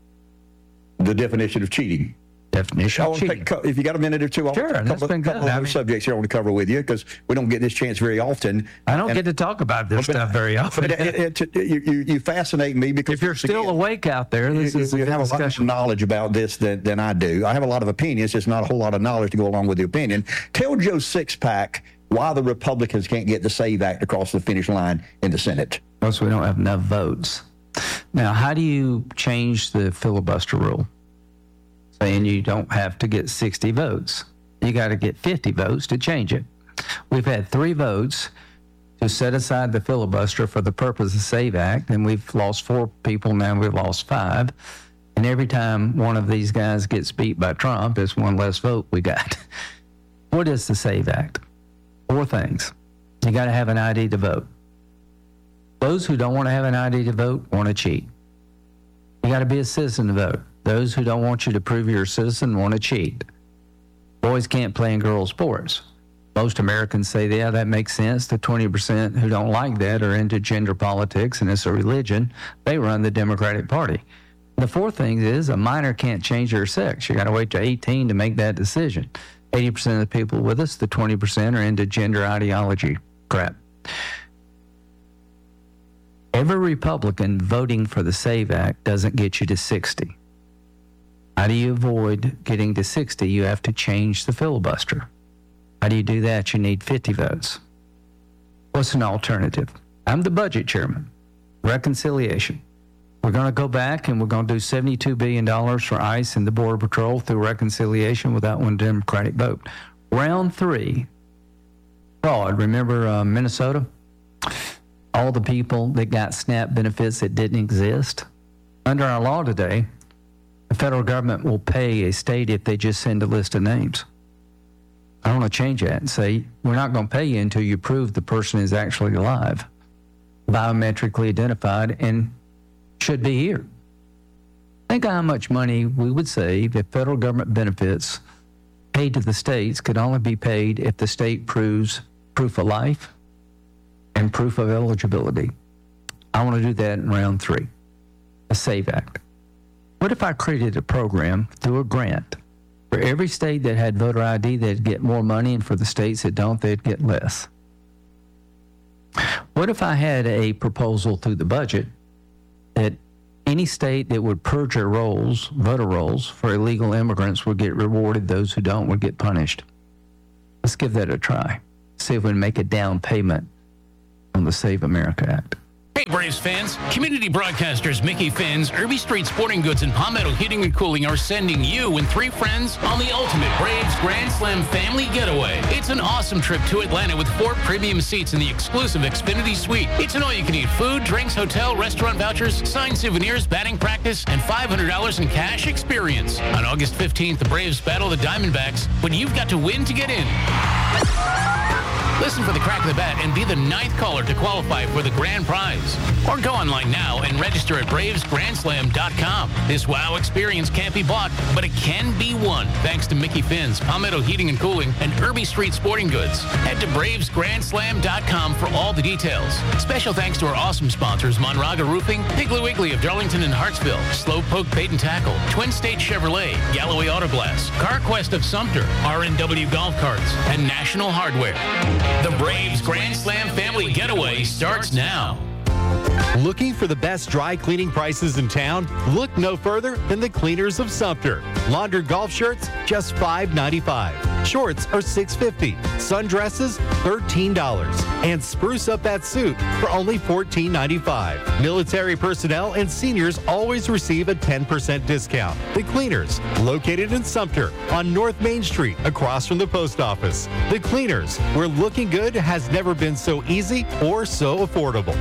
The definition of cheating. Definition of cheating. Take, if you got a minute or two, I'll sure, a couple, been couple good. of I mean, subjects here I want to cover with you because we don't get this chance very often. I don't and, get to talk about this but, stuff very often. But it, it, it, you, you fascinate me because if you're still again, awake out there, this you, is you a have discussion. a lot of knowledge about this than, than I do. I have a lot of opinions, just not a whole lot of knowledge to go along with the opinion. Tell Joe Sixpack why the Republicans can't get the SAVE Act across the finish line in the Senate. Because we don't have enough votes. Now, how do you change the filibuster rule? Saying you don't have to get sixty votes. You got to get fifty votes to change it. We've had three votes to set aside the filibuster for the purpose of SAVE Act, and we've lost four people, now we've lost five. And every time one of these guys gets beat by Trump, it's one less vote we got. What is the SAVE Act? Four things. You got to have an I D to vote. Those who don't want to have an I D to vote want to cheat. You got to be a citizen to vote. Those who don't want you to prove you're a citizen want to cheat. Boys can't play in girls' sports. Most Americans say, yeah, that makes sense. The twenty percent who don't like that are into gender politics and it's a religion. They run the Democratic Party. The fourth thing is a minor can't change their sex. You got to wait to eighteen to make that decision. eighty percent of the people with us, the twenty percent, are into gender ideology crap. Every Republican voting for the SAVE Act doesn't get you to sixty. How do you avoid getting to sixty? You have to change the filibuster. How do you do that? You need fifty votes. What's an alternative? I'm the budget chairman. Reconciliation. We're going to go back and we're going to do seventy-two billion dollars for ICE and the Border Patrol through reconciliation without one Democratic vote. Round three, fraud. Remember uh, Minnesota? All the people that got SNAP benefits that didn't exist. Under our law today, the federal government will pay a state if they just send a list of names. I want to change that and say, we're not going to pay you until you prove the person is actually alive, biometrically identified, and should be here. Think how much money we would save if federal government benefits paid to the states could only be paid if the state proves proof of life and proof of eligibility. I want to do that in round three, a SAVE Act. What if I created a program through a grant? For every state that had voter I D, they'd get more money, and for the states that don't, they'd get less. What if I had a proposal through the budget that any state that would purge their rolls, voter rolls, for illegal immigrants would get rewarded, those who don't would get punished? Let's give that a try. See if we can make a down payment on the Save America Act. Hey, Braves fans. Community broadcasters Mickey Finn's, Irby Street Sporting Goods, and Palmetto Heating and Cooling are sending you and three friends on the ultimate Braves Grand Slam family getaway. It's an awesome trip to Atlanta with four premium seats in the exclusive Xfinity Suite. It's an all-you-can-eat food, drinks, hotel, restaurant vouchers, signed souvenirs, batting practice, and five hundred dollars in cash experience. On August fifteenth, the Braves battle the Diamondbacks, but you've got to win to get in. Listen for the crack of the bat and be the ninth caller to qualify for the grand prize. Or go online now and register at braves grand slam dot com. This wow experience can't be bought, but it can be won thanks to Mickey Finn's, Palmetto Heating and Cooling, and Irby Street Sporting Goods. Head to braves grand slam dot com for all the details. Special thanks to our awesome sponsors, Monraga Roofing, Piggly Wiggly of Darlington and Hartsville, Slowpoke Bait and Tackle, Twin State Chevrolet, Galloway Auto Glass, CarQuest of Sumter, R and W Golf Carts, and National Hardware. The Braves Grand Slam Family Getaway starts now. Looking for the best dry cleaning prices in town? Look no further than the Cleaners of Sumter. Laundered golf shirts, just five ninety-five. Shorts are six fifty. Sundresses, thirteen dollars. And spruce up that suit for only fourteen ninety-five. Military personnel and seniors always receive a ten percent discount. The Cleaners, located in Sumter on North Main Street, across from the post office. The Cleaners, where looking good has never been so easy or so affordable.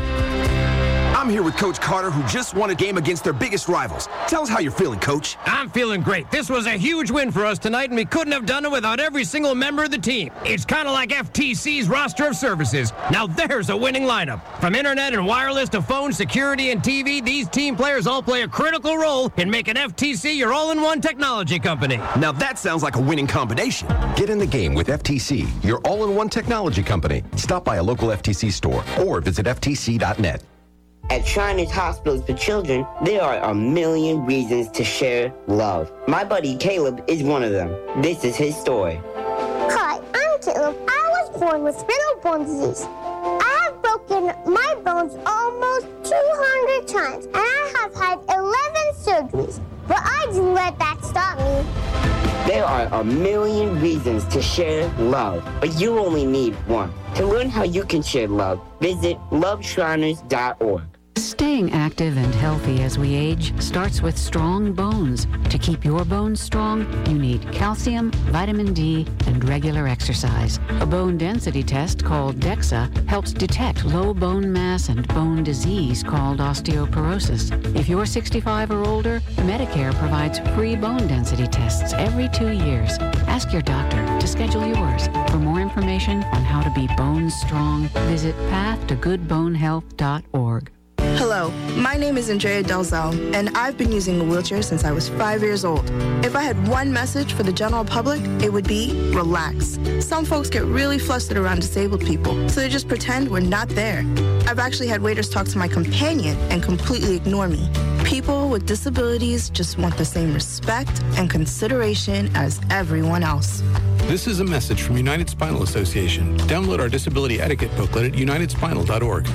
I'm here with Coach Carter, who just won a game against their biggest rivals. Tell us how you're feeling, Coach. I'm feeling great. This was a huge win for us tonight, and we couldn't have done it without every single member of the team. It's kind of like F T C's roster of services. Now there's a winning lineup. From internet and wireless to phone, security, and T V, these team players all play a critical role in making F T C your all-in-one technology company. Now that sounds like a winning combination. Get in the game with F T C, your all-in-one technology company. Stop by a local F T C store or visit F T C dot net. At Shriners Hospitals for Children, there are a million reasons to share love. My buddy Caleb is one of them. This is his story. Hi, I'm Caleb. I was born with spinal bone disease. I have broken my bones almost two hundred times, and I have had eleven surgeries, but I didn't let that stop me. There are a million reasons to share love, but you only need one. To learn how you can share love, visit love shriners dot org. Staying active and healthy as we age starts with strong bones. To keep your bones strong, you need calcium, vitamin D, and regular exercise. A bone density test called DEXA helps detect low bone mass and bone disease called osteoporosis. If you're sixty-five or older, Medicare provides free bone density tests every two years. Ask your doctor to schedule yours. For more information on how to be bone strong, visit path to good bone health dot org. Hello, my name is Andrea Delzell, and I've been using a wheelchair since I was five years old. If I had one message for the general public, it would be relax. Some folks get really flustered around disabled people, so they just pretend we're not there. I've actually had waiters talk to my companion and completely ignore me. People with disabilities just want the same respect and consideration as everyone else. This is a message from United Spinal Association. Download our disability etiquette booklet at united spinal dot org.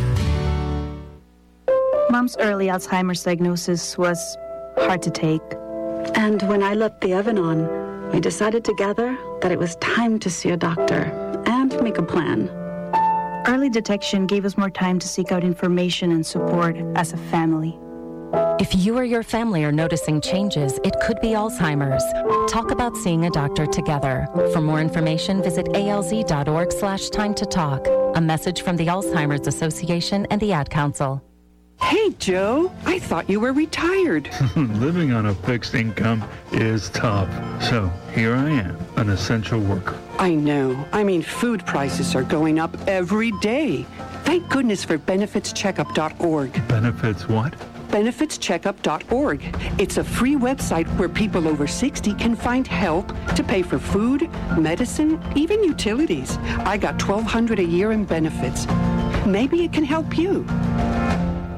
Mom's early Alzheimer's diagnosis was hard to take. And when I left the oven on, we decided together that it was time to see a doctor and make a plan. Early detection gave us more time to seek out information and support as a family. If you or your family are noticing changes, it could be Alzheimer's. Talk about seeing a doctor together. For more information, visit A L Z dot org slash time to talk. A message from the Alzheimer's Association and the Ad Council. Hey, Joe, I thought you were retired. Living on a fixed income is tough. So here I am, an essential worker. I know. I mean, food prices are going up every day. Thank goodness for benefits checkup dot org. Benefits what? benefits checkup dot org. It's a free website where people over sixty can find help to pay for food, medicine, even utilities. I got twelve hundred dollars a year in benefits. Maybe it can help you. Want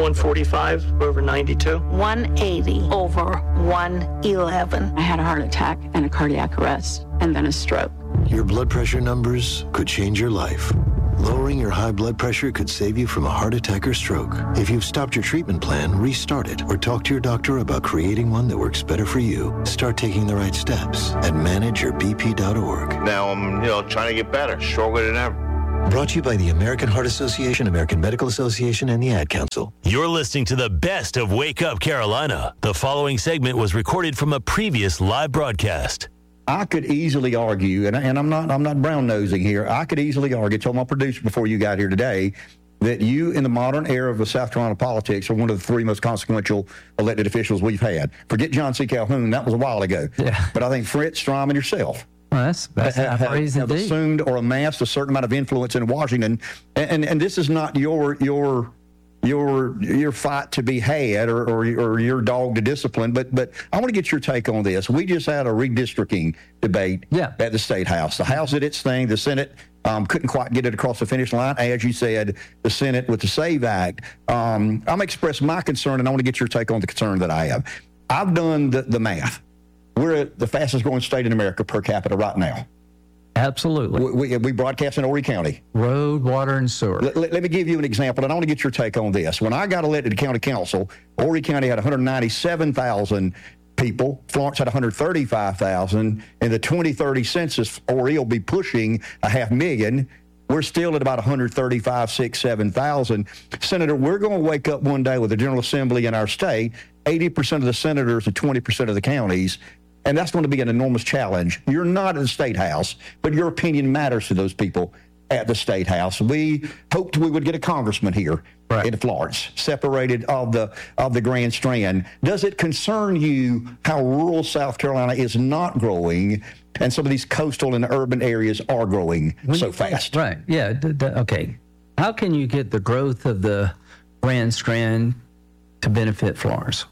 one forty-five over ninety-two. one eighty over one eleven. I had a heart attack and a cardiac arrest, and then a stroke. Your blood pressure numbers could change your life. Lowering your high blood pressure could save you from a heart attack or stroke. If you've stopped your treatment plan, restart it or talk to your doctor about creating one that works better for you. Start taking the right steps at manage your b p dot org. Now I'm, you know, trying to get better, stronger than ever. Brought to you by the American Heart Association, American Medical Association, and the Ad Council. You're listening to the best of Wake Up Carolina. The following segment was recorded from a previous live broadcast. I could easily argue, and, and I'm not I'm not brown nosing here. I could easily argue, told my producer before you got here today, that you in the modern era of the South Carolina politics are one of the three most consequential elected officials we've had. Forget John C. Calhoun, that was a while ago. Yeah. But I think Fritz, Strom, and yourself well, that's, that's have, have, have assumed or amassed a certain amount of influence in Washington. And and, and this is not your your. your your fight to be had or, or, or your dog to discipline. But but I want to get your take on this. We just had a redistricting debate yeah. at the State House. The House did its thing. The Senate um, couldn't quite get it across the finish line. As you said, the Senate with the SAVE Act. Um, I'm expressing my concern, and I want to get your take on the concern that I have. I've done the, the math. We're at the fastest growing state in America per capita right now. Absolutely. We, we, we broadcast in Horry County. Road, water, and sewer. Let, let, let me give you an example, and I want to get your take on this. When I got elected to county council, Horry County had one hundred ninety-seven thousand people. Florence had one hundred thirty-five thousand. In the twenty thirty census, Horry will be pushing a half million. We're still at about one hundred thirty-five, six, seven thousand. Senator, we're going to wake up one day with the General Assembly in our state, eighty percent of the senators and twenty percent of the counties. And that's going to be an enormous challenge. You're not at the State House, but your opinion matters to those people at the State House. We hoped we would get a congressman here right. in Florence, separated of the of the Grand Strand. Does it concern you how rural South Carolina is not growing and some of these coastal and urban areas are growing when so fast? Right, yeah, d- d- okay. How can you get the growth of the Grand Strand to benefit Florence?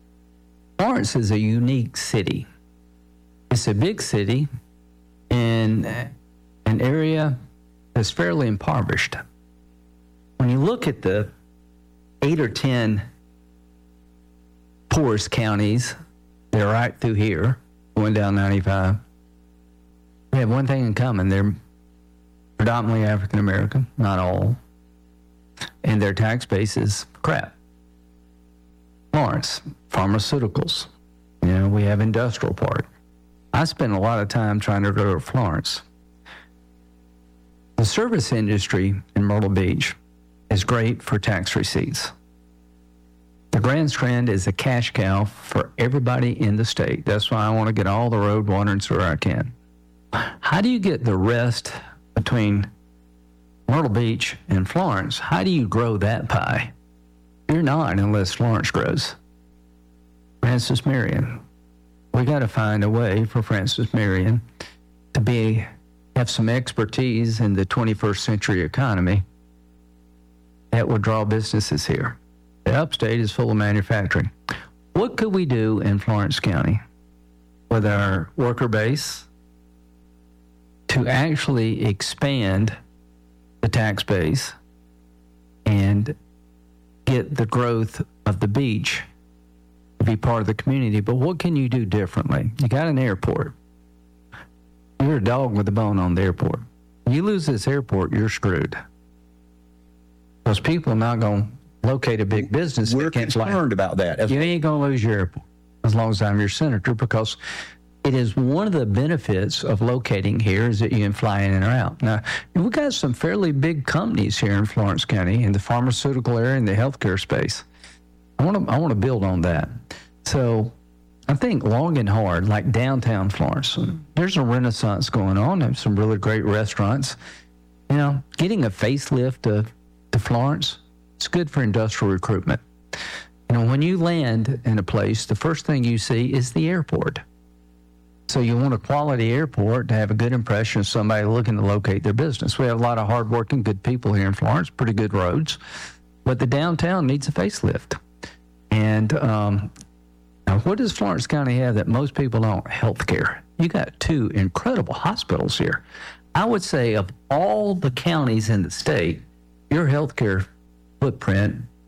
Florence is a unique city. It's a big city in an area that's fairly impoverished. When you look at the eight or ten poorest counties that are right through here, going down ninety-five, they have one thing in common. They're predominantly African American, not all, and their tax base is crap. Florence, pharmaceuticals. You know, we have industrial park. I spent a lot of time trying to go to Florence. The service industry in Myrtle Beach is great for tax receipts. The Grand Strand is a cash cow for everybody in the state. That's why I want to get all the road, water, and sewer I can. How do you get the rest between Myrtle Beach and Florence? How do you grow that pie? You're not unless Florence grows. Francis Marion. We got to find a way for Francis Marion to be have some expertise in the twenty-first century economy that would draw businesses here. The upstate is full of manufacturing. What could we do in Florence County with our worker base to actually expand the tax base and get the growth of the beach to be part of the community? But what can you do differently? You got an airport. You're a dog with a bone on the airport. You lose this airport, you're screwed. Because people are not going to locate a big business. We're concerned about that. You ain't going to lose your airport as long as I'm your senator, because it is one of the benefits of locating here is that you can fly in and out. Now, we've got some fairly big companies here in Florence County in the pharmaceutical area and the healthcare space. I want to I want to build on that. So I think long and hard, like downtown Florence, there's a renaissance going on. There's some really great restaurants. You know, getting a facelift to, to Florence, it's good for industrial recruitment. You know, when you land in a place, the first thing you see is the airport. So you want a quality airport to have a good impression of somebody looking to locate their business. We have a lot of hardworking, good people here in Florence, pretty good roads, but the downtown needs a facelift. And um, now, what does Florence County have that most people don't? Healthcare. You got two incredible hospitals here. I would say of all the counties in the state, your healthcare footprint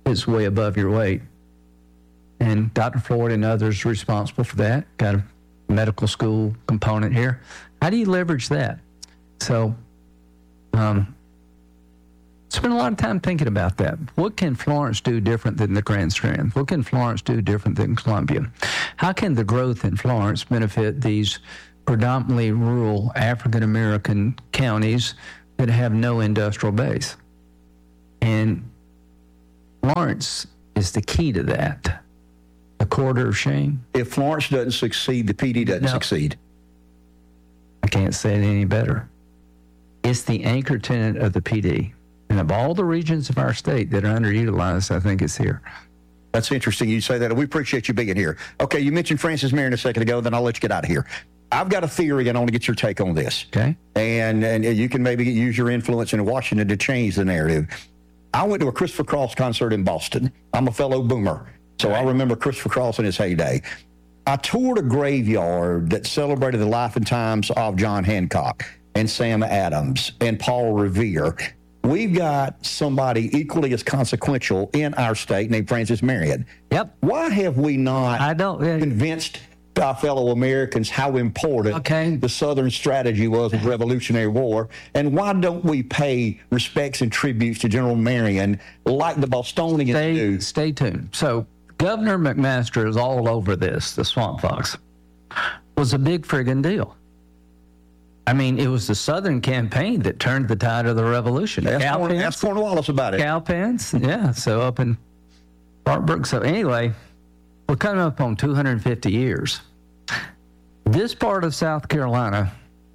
is way above your weight. And Doctor Floyd and others are responsible for that. Got a medical school component here. How do you leverage that? So, um, spend a lot of time thinking about that. What can Florence do different than the Grand Strand? What can Florence do different than Columbia? How can the growth in Florence benefit these predominantly rural African-American counties that have no industrial base? And Florence is the key to that. The corridor of shame. If Florence doesn't succeed, the P D doesn't No. succeed. I can't say it any better. It's the anchor tenant of the P D. And of all the regions of our state that are underutilized, I think it's here. That's interesting you say that. We appreciate you being here. Okay, you mentioned Francis Marion a second ago, then I'll let you get out of here. I've got a theory, and I want to get your take on this. Okay. And and you can maybe use your influence in Washington to change the narrative. I went to a Christopher Cross concert in Boston. I'm a fellow boomer, so I remember Christopher Cross in his heyday. I toured a graveyard that celebrated the life and times of John Hancock and Sam Adams and Paul Revere. We've got somebody equally as consequential in our state named Francis Marion. Yep. Why have we not I don't, uh, convinced our fellow Americans how important okay. the Southern strategy was of the Revolutionary War, and why don't we pay respects and tributes to General Marion like the Bostonians stay, do? Stay tuned. So Governor McMaster is all over this, the Swamp Fox. Was a big friggin' deal. I mean, it was the Southern campaign that turned the tide of the revolution. Ask, Corn, ask Cornwallis about it. Cowpens, yeah. So up in Spartanburg. So anyway, we're coming up on two hundred fifty years. This part of South Carolina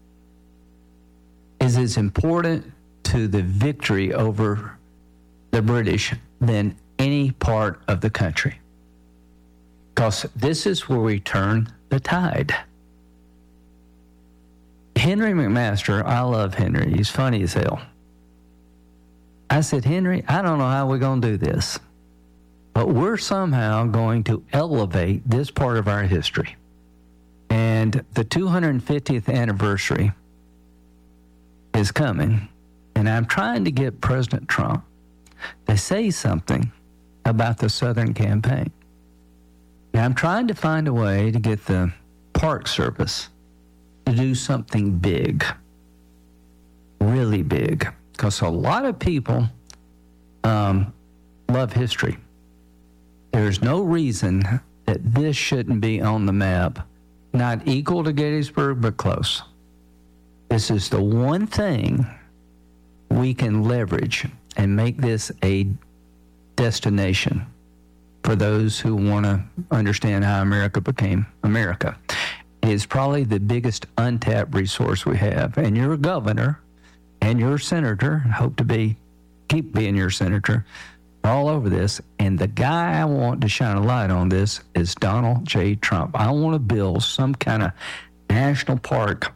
is as important to the victory over the British than any part of the country. Because this is where we turn the tide. Henry McMaster, I love Henry. He's funny as hell. I said, Henry, I don't know how we're going to do this, but we're somehow going to elevate this part of our history. And the two hundred fiftieth anniversary is coming, and I'm trying to get President Trump to say something about the Southern campaign. And I'm trying to find a way to get the Park Service to do something big, really big, because a lot of people um, love history. There's no reason that this shouldn't be on the map, not equal to Gettysburg, but close. This is the one thing we can leverage and make this a destination for those who want to understand how America became America. It is probably the biggest untapped resource we have. And you're a governor and you're a senator, hope to be, keep being your senator, all over this. And the guy I want to shine a light on this is Donald J. Trump. I want to build some kind of national park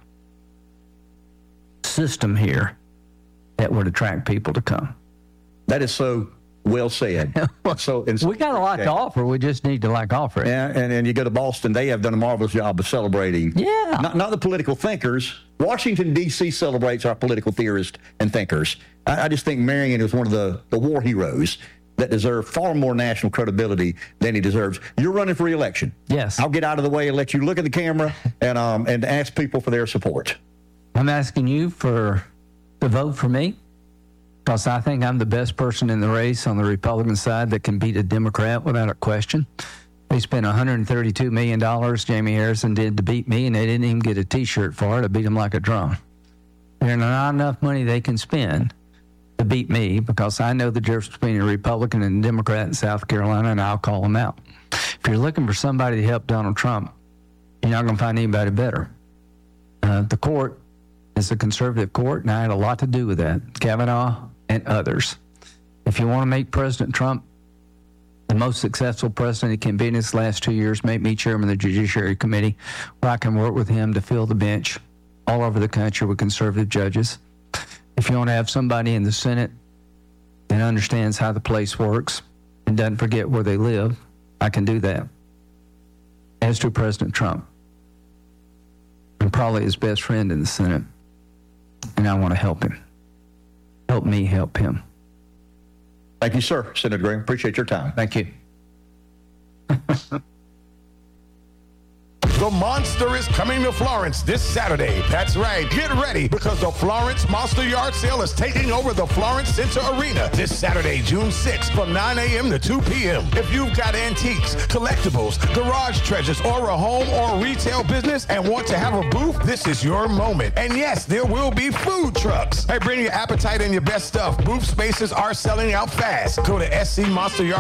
system here that would attract people to come. That is so well said. So and so, we got a lot to offer. We just need to like offer it. Yeah, and, and you go to Boston, they have done a marvelous job of celebrating. Yeah. Not, not the political thinkers. Washington, D C celebrates our political theorists and thinkers. I, I just think Marion is one of the, the war heroes that deserve far more national credibility than he deserves. You're running for re-election. Yes. I'll get out of the way and let you look at the camera and um and ask people for their support. I'm asking you for to vote for me, because I think I'm the best person in the race on the Republican side that can beat a Democrat without a question. They spent one hundred thirty-two million dollars, Jamie Harrison did, to beat me, and they didn't even get a T-shirt for it. I beat them like a drum. There's not enough money they can spend to beat me, because I know the difference between a Republican and a Democrat in South Carolina, and I'll call them out. If you're looking for somebody to help Donald Trump, you're not going to find anybody better. Uh, the court is a conservative court, and I had a lot to do with that. Kavanaugh and others. If you want to make President Trump the most successful president he can be in his last two years, make me chairman of the Judiciary Committee, where I can work with him to fill the bench all over the country with conservative judges. If you want to have somebody in the Senate that understands how the place works and doesn't forget where they live, I can do that. As do President Trump. I'm probably his best friend in the Senate, and I want to help him. Help me help him. Thank you, sir. Senator Graham, appreciate your time. Thank you. The Monster is coming to Florence this Saturday. That's right. Get ready because the Florence Monster Yard Sale is taking over the Florence Center Arena this Saturday, June sixth from nine a.m. to two p.m. If you've got antiques, collectibles, garage treasures, or a home or retail business and want to have a booth, this is your moment. And yes, there will be food trucks. Hey, bring your appetite and your best stuff. Booth spaces are selling out fast. Go to S C Monster Yard